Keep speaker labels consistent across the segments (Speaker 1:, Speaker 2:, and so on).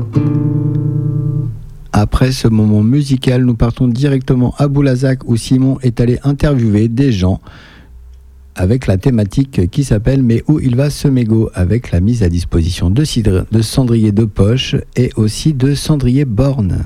Speaker 1: Après ce moment musical, nous partons directement à Boulazac où Simon est allé interviewer des gens avec la thématique qui s'appelle « Mais où il va ce mégot ?» avec la mise à disposition de cendriers de poche et aussi de cendriers bornes.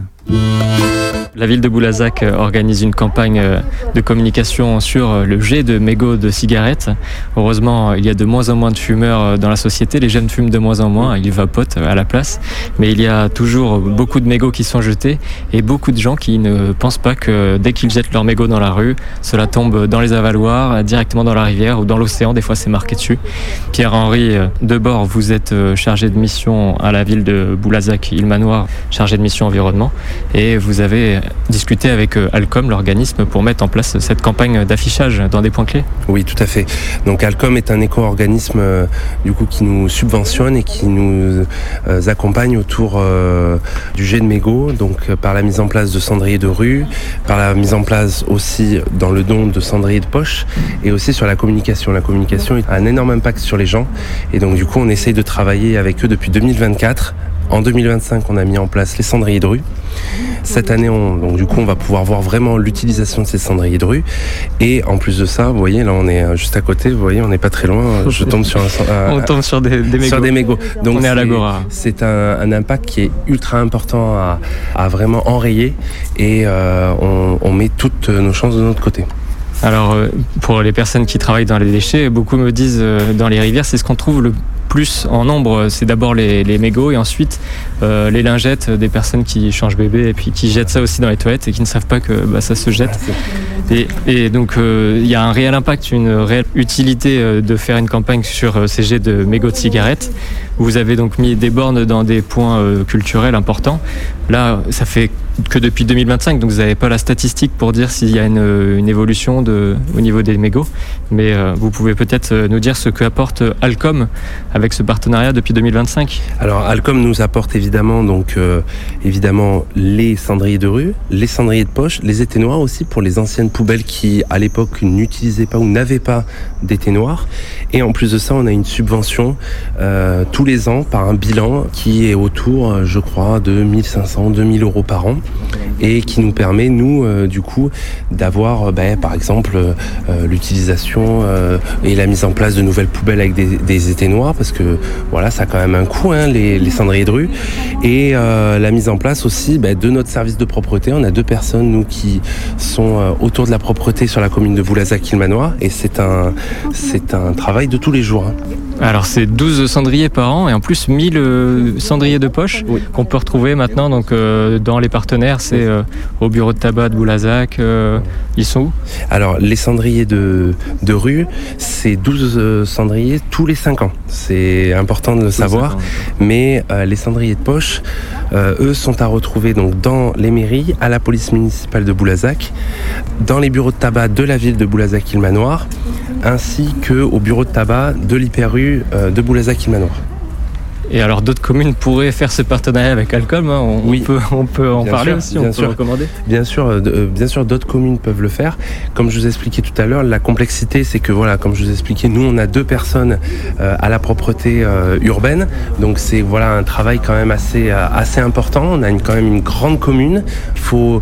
Speaker 2: La ville de Boulazac organise une campagne de communication sur le jet de mégots de cigarettes. Heureusement, il y a de moins en moins de fumeurs dans la société. Les jeunes fument de moins en moins, ils vapotent à la place. Mais il y a toujours beaucoup de mégots qui sont jetés et beaucoup de gens qui ne pensent pas que dès qu'ils jettent leurs mégots dans la rue, cela tombe dans les avaloirs, directement dans la rivière ou dans l'océan. Des fois, c'est marqué dessus. Pierre-Henri Debord, vous êtes chargé de mission à la ville de Boulazac-Ilmanoir, chargé de mission environnement. Et vous avez discuté avec Alcom, l'organisme, pour mettre en place cette campagne d'affichage dans des points clés.
Speaker 3: Oui, tout à fait. Donc Alcom est un éco-organisme du coup qui nous subventionne et qui nous accompagne autour du jet de mégots, donc par la mise en place de cendriers de rue, par la mise en place aussi dans le don de cendriers de poche et aussi sur la communication. La communication a un énorme impact sur les gens et donc du coup on essaye de travailler avec eux depuis 2024. En 2025, on a mis en place les cendriers de rue. Cette année, on va pouvoir voir vraiment l'utilisation de ces cendriers de rue. Et en plus de ça, vous voyez, là, on est juste à côté. Vous voyez, on n'est pas très loin. Je tombe sur
Speaker 2: on tombe sur des mégots.
Speaker 3: Sur des mégots. Donc,
Speaker 2: on est à l'Agora.
Speaker 3: C'est un impact qui est ultra important à vraiment enrayer. Et on met toutes nos chances de notre côté.
Speaker 2: Alors, pour les personnes qui travaillent dans les déchets, beaucoup me disent dans les rivières, c'est ce qu'on trouve le plus en nombre, c'est d'abord les mégots et ensuite les lingettes des personnes qui changent bébé et puis qui jettent ça aussi dans les toilettes et qui ne savent pas que ça se jette. Et donc il y a un réel impact, une réelle utilité de faire une campagne sur ces jets de mégots de cigarettes. Vous avez donc mis des bornes dans des points culturels importants. Là, ça fait que depuis 2025, donc vous n'avez pas la statistique pour dire s'il y a une évolution au niveau des mégots. Mais vous pouvez peut-être nous dire ce qu'apporte Alcom avec ce partenariat depuis 2025.
Speaker 3: Alors Alcom nous apporte évidemment les cendriers de rue, les cendriers de poche, les éteignoirs aussi pour les anciennes poubelles qui à l'époque n'utilisaient pas ou n'avaient pas d'éteignoir. Et en plus de ça, on a une subvention tous les ans par un bilan qui est autour, je crois, de 1500, 2000 euros par an et qui nous permet, nous, du coup, d'avoir, par exemple, l'utilisation et la mise en place de nouvelles poubelles avec des éteignoirs parce que, voilà, ça a quand même un coût, hein, les cendriers de rue. Et la mise en place aussi de notre service de propreté. On a 2 personnes, nous, qui sont autour de la propreté sur la commune de Boulazac-Ilmanoir et c'est un travail de tous les jours. Hein.
Speaker 2: Alors c'est 12 cendriers par an et en plus 1000 cendriers de poche qu'on peut retrouver maintenant donc, dans les partenaires, c'est au bureau de tabac de Boulazac, ils sont où ?
Speaker 3: Alors les cendriers de rue, c'est 12 cendriers tous les 5 ans, c'est important de le savoir, mais les cendriers de poche, eux sont à retrouver donc dans les mairies, à la police municipale de Boulazac, dans les bureaux de tabac de la ville de Boulazac-Ilmanoir, ainsi qu'au bureau de tabac de l'hyper-rue de Boulazac-Ilmanoir.
Speaker 2: Et alors d'autres communes pourraient faire ce partenariat avec Alcom, hein. On peut en parler aussi, on peut le recommander.
Speaker 3: Bien sûr, d'autres communes peuvent le faire. Comme je vous expliquais tout à l'heure, la complexité, c'est que voilà, comme je vous expliquais, nous on a 2 personnes à la propreté urbaine, donc c'est un travail quand même assez important. On a quand même une grande commune. Il faut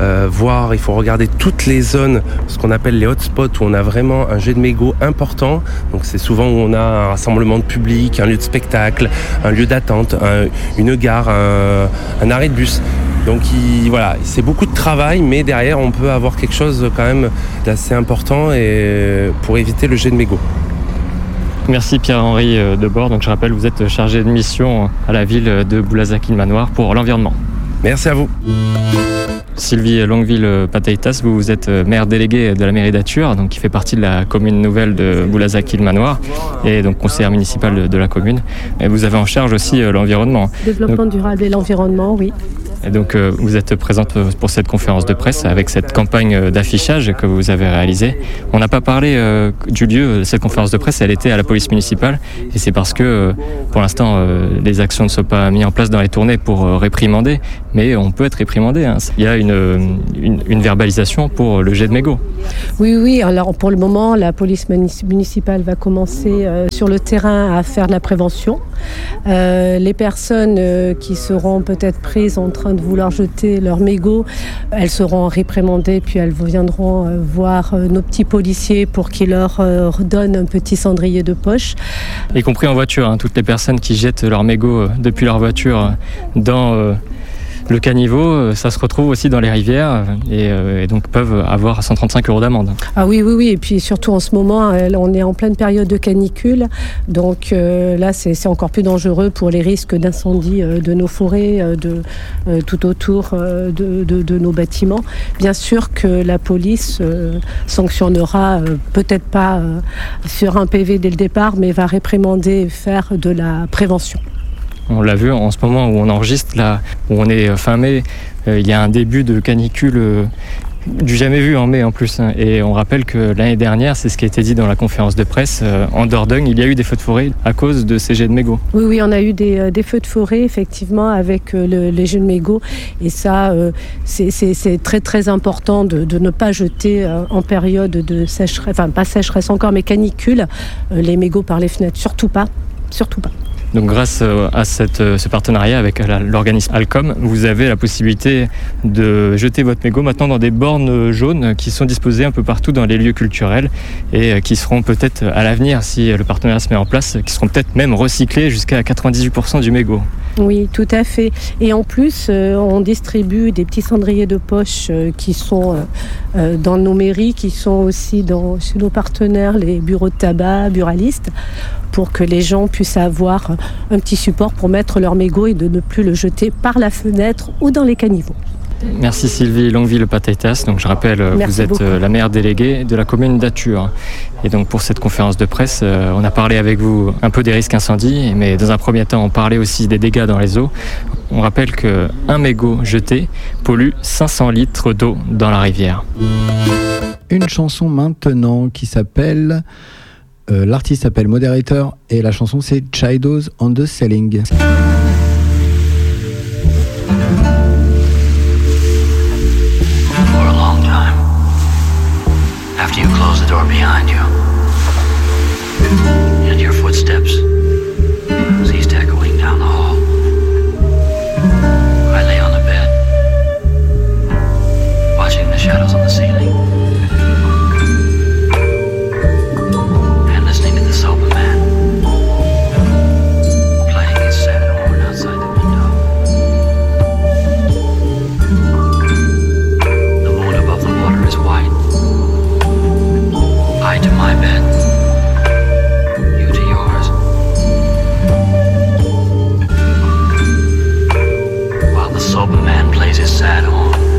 Speaker 3: regarder toutes les zones, ce qu'on appelle les hotspots, où on a vraiment un jet de mégots important. Donc c'est souvent où on a un rassemblement de public, un lieu de spectacle, un lieu d'attente, une gare, un arrêt de bus. Donc c'est beaucoup de travail, mais derrière on peut avoir quelque chose quand même d'assez important et pour éviter le jet de mégots.
Speaker 2: Merci Pierre-Henri Debord. Donc je rappelle, vous êtes chargé de mission à la ville de Boulazac-Ilmanoir pour l'environnement.
Speaker 3: Merci à vous.
Speaker 2: Sylvie Longueville-Pateitas, vous êtes maire déléguée de la mairie d'Ature, donc qui fait partie de la commune nouvelle de Boulazac-Ilmanoir et donc conseillère municipale de la commune. Et vous avez en charge aussi l'environnement.
Speaker 4: Développement durable et l'environnement, oui.
Speaker 2: Et donc vous êtes présente pour cette conférence de presse avec cette campagne d'affichage que vous avez réalisée. On n'a pas parlé du lieu de cette conférence de presse, elle était à la police municipale et c'est parce que pour l'instant les actions ne sont pas mises en place dans les tournées pour réprimander, mais on peut être réprimandé. Il y a une verbalisation pour le jet de mégots.
Speaker 4: Oui. Alors pour le moment, la police municipale va commencer sur le terrain à faire de la prévention. Les personnes qui seront peut-être prises en train de vouloir jeter leurs mégots, elles seront réprimandées, puis elles viendront voir nos petits policiers pour qu'ils leur donnent un petit cendrier de poche.
Speaker 2: Y compris en voiture, toutes les personnes qui jettent leurs mégots depuis leur voiture dans le caniveau, ça se retrouve aussi dans les rivières et donc peuvent avoir 135 € d'amende.
Speaker 4: Ah oui, et puis surtout en ce moment, on est en pleine période de canicule, donc là c'est encore plus dangereux pour les risques d'incendie de nos forêts, tout autour de nos bâtiments. Bien sûr que la police sanctionnera, peut-être pas sur un PV dès le départ, mais va réprimander et faire de la prévention.
Speaker 2: On l'a vu en ce moment où on enregistre, là où on est fin mai, il y a un début de canicule du jamais vu en mai en plus. Et on rappelle que l'année dernière, c'est ce qui a été dit dans la conférence de presse, en Dordogne, il y a eu des feux de forêt à cause de ces jets de mégots.
Speaker 4: Oui, on a eu des feux de forêt effectivement avec les jets de mégots. Et ça, c'est très très important de ne pas jeter en période de sécheresse, enfin pas sécheresse encore, mais canicule, les mégots par les fenêtres. Surtout pas.
Speaker 2: Donc grâce à ce partenariat avec l'organisme Alcom, vous avez la possibilité de jeter votre mégot maintenant dans des bornes jaunes qui sont disposées un peu partout dans les lieux culturels et qui seront peut-être à l'avenir, si le partenariat se met en place, qui seront peut-être même recyclés jusqu'à 98% du mégot.
Speaker 4: Oui, tout à fait. Et en plus, on distribue des petits cendriers de poche qui sont dans nos mairies, qui sont aussi chez nos partenaires, les bureaux de tabac, buralistes, pour que les gens puissent avoir un petit support pour mettre leur mégot et de ne plus le jeter par la fenêtre ou dans les caniveaux.
Speaker 2: Merci Sylvie, longue vie le Pataitas. Donc je rappelle, vous êtes la maire déléguée de la commune d'Ature. Et donc pour cette conférence de presse, on a parlé avec vous un peu des risques incendies, mais dans un premier temps, on parlait aussi des dégâts dans les eaux. On rappelle qu'un mégot jeté pollue 500 litres d'eau dans la rivière.
Speaker 1: Une chanson maintenant qui s'appelle... l'artiste s'appelle Moderator et la chanson c'est Shadows on the Ceiling.
Speaker 5: For a long time, after you close the door behind you, and your footsteps ceased echoing down the hall, I lay on the bed, watching the shadows on the ceiling. Sad horn.